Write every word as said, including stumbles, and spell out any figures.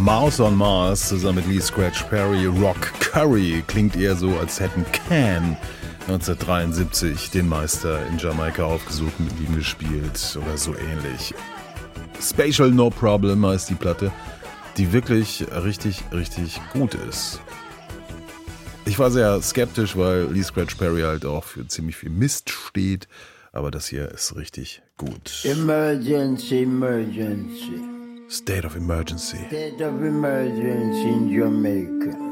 Mouse on Mars zusammen mit Lee Scratch Perry. Rock Curry klingt eher so, als hätten Can neunzehnhundertdreiundsiebzig den Meister in Jamaika aufgesucht und mit ihm gespielt oder so ähnlich. Spatial No Problem heißt die Platte, die wirklich richtig, richtig gut ist. Ich war sehr skeptisch, weil Lee Scratch Perry halt auch für ziemlich viel Mist steht, aber das hier ist richtig gut. Emergency, emergency. State of Emergency. State of emergency in Jamaica.